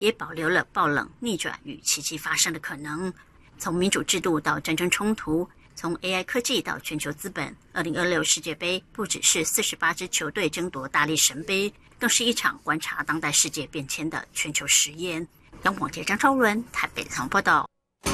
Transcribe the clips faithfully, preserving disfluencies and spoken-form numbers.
也保留了爆冷、逆转与奇迹发生的可能。从民主制度到战争冲突，从 A I 科技到全球资本，二零二六世界杯不只是四十八支球队争夺大力神杯，更是一场观察当代世界变迁的全球实验。央广记者张超伦台北采访报道。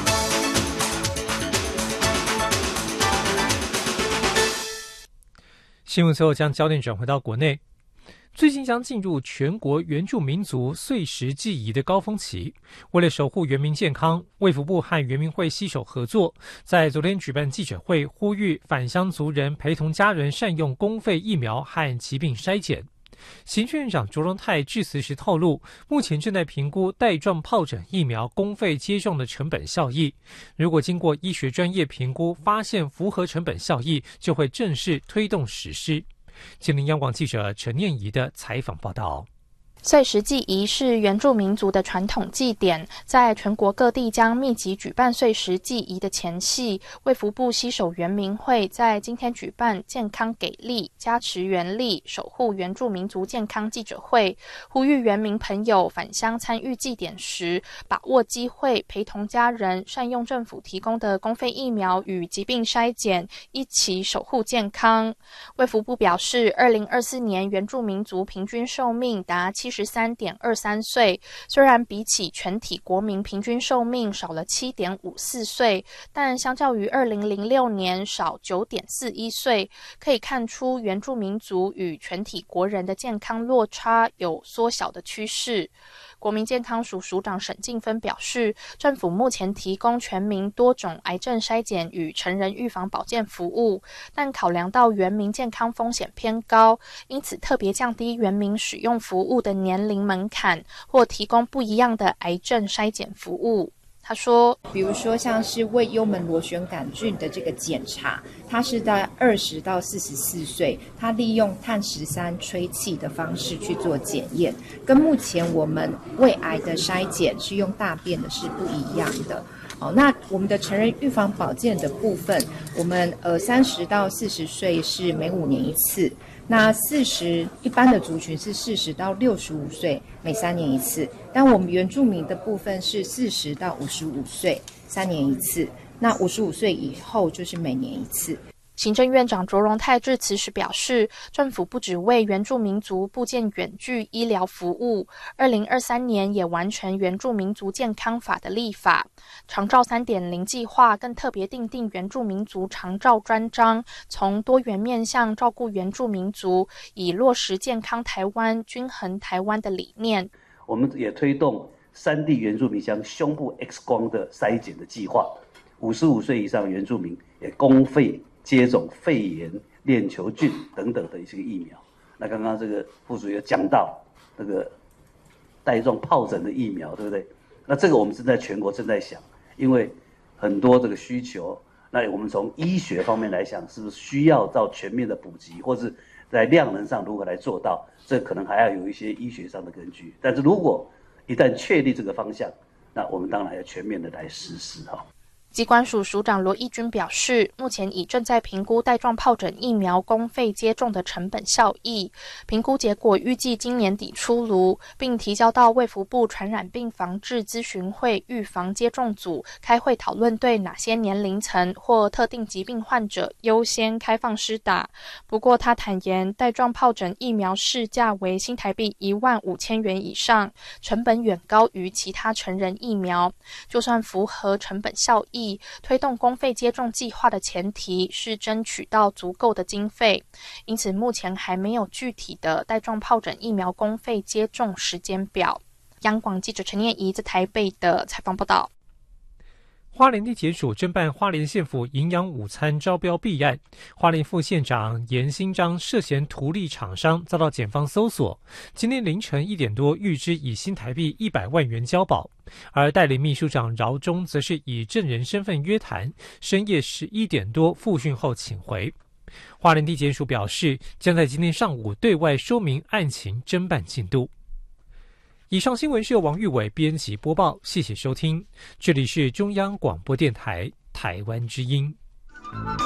新闻最后将焦点转回到国内，最近将进入全国原住民族岁时祭仪的高峰期。为了守护原民健康，卫福部和原民会携手合作，在昨天举办记者会，呼吁返乡族人陪同家人善用公费疫苗和疾病筛检。行政院长卓荣泰致辞时透露，目前正在评估带状疱疹疫苗公费接种的成本效益。如果经过医学专业评估，发现符合成本效益，就会正式推动实施。金陵央广记者陈念怡的采访报道。 岁时祭仪是原住民族的传统祭典，在全国各地将密集举办岁时祭仪的前夕，卫福部携手原民会在今天举办健康给力、加持原力、守护原住民族健康记者会，呼吁原民朋友返乡参与祭典时，把握机会陪同家人善用政府提供的公费疫苗与疾病筛检，一起守护健康。卫福部表示，二零二四年原住民族平均寿命达七十三点二三岁，虽然比起全体国民平均寿命少了 七点五四岁，但相较于二零零六年少 九点四一岁，可以看出原住民族与全体国人的健康落差有缩小的趋势。国民健康署署长沈静芬表示，政府目前提供全民多种癌症筛检与成人预防保健服务，但考量到原民健康风险偏高，因此特别降低原民使用服务的年龄门槛，或提供不一样的癌症筛检服务。他说， 比如说像是为幽门螺旋杆菌的这个检查，它是在二十到四十四岁，它利用碳十三吹气的方式去做检验，跟目前我们胃癌的筛检是用大便的是不一样的。好，那我们的成人预防保健的部分，我们呃三十到四十岁是每五年一次，那四十一般的族群是四十到六十五岁每三年一次，但我们原住民的部分是四十到五十五岁三年一次，那五十五岁以后就是每年一次。 行政院长卓荣泰致辞时表示，政府不只为原住民族布建远距医疗服务，二零二三年也完成原住民族健康法的立法。长照 三点零 计划更特别订定原住民族长照专章，从多元面向照顾原住民族，以落实健康台湾、均衡台湾的理念。 我们也推动山地原住民乡胸部 X 光的筛检的计划，五十五岁以上原住民也公费接种肺炎、链球菌等等的一些疫苗。那刚刚这个副主任有讲到那个带状疱疹的疫苗，对不对？那这个我们正在全国正在想，因为很多这个需求，那我们从医学方面来想，是不是需要到全面的普及，或是在量能上如何来做到？这可能还要有一些医学上的根据。但是如果一旦确立这个方向，那我们当然要全面的来实施哈。 疾管署署长罗义军表示，目前已正在评估带状疱疹疫苗公费接种的成本效益，评估结果预计今年底出炉，并提交到卫福部传染病防治咨询会预防接种组开会讨论对哪些年龄层或特定疾病患者优先开放施打。不过他坦言，带状疱疹疫苗市价为新台币一万五千元以上，成本远高于其他成人疫苗，就算符合成本效益，推动公费接种计划的前提是争取到足够的经费，因此目前还没有具体的带状疱疹疫苗公费接种时间表。央广记者陈念怡在台北的采访报道。 花莲地检署侦办花莲县府营养午餐招标弊案，花莲副县长严新章涉嫌图利厂商，遭到检方搜索。今天凌晨一点多，预支以新台币一百万元交保，而代理秘书长饶忠则是以证人身份约谈，深夜十一点多复讯后请回。花莲地检署表示，将在今天上午对外说明案情侦办进度。以上新闻是由王玉伟编辑播报，谢谢收听，这里是中央广播电台台湾之音。